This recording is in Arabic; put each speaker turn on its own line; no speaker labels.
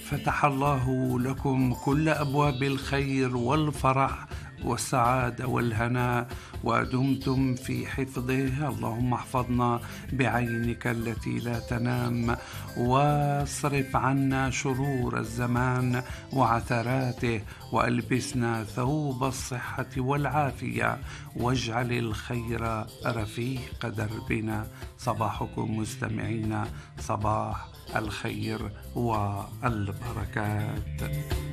فتح الله لكم كل أبواب الخير والفرح والسعادة والهناء، ودمتم في حفظه. اللهم احفظنا بعينك التي لا تنام، واصرف عنا شرور الزمان وعثراته، وألبسنا ثوب الصحة والعافية، واجعل الخير رفيق دربنا. صباحكم مستمعين صباح الخير والبركات.